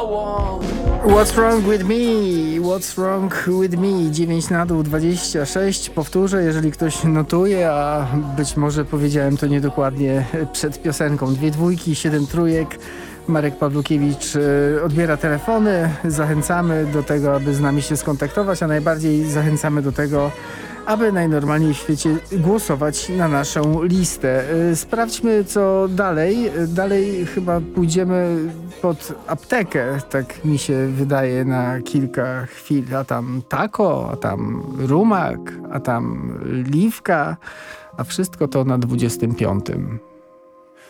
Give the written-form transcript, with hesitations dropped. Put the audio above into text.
What's wrong with me? What's wrong with me? 9 na dół 26. Powtórzę, jeżeli ktoś notuje, a być może powiedziałem to niedokładnie przed piosenką. 2 dwójki, 7 trójek. Marek Pawlukiewicz odbiera telefony. Zachęcamy do tego, aby z nami się skontaktować, a najbardziej zachęcamy do tego, aby najnormalniej w świecie głosować na naszą listę. Sprawdźmy, co dalej. Dalej chyba pójdziemy pod aptekę, tak mi się wydaje, na kilka chwil. A tam taco, a tam rumak, a tam liwka, a wszystko to na 25.